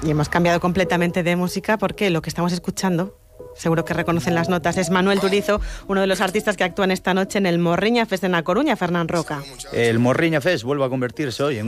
Y hemos cambiado completamente de música porque lo que estamos escuchando, seguro que reconocen las notas, es Manuel Turizo, uno de los artistas que actúan esta noche en el Morriña Fest en A Coruña, Fernán Roca. El Morriña Fest vuelve a convertirse hoy en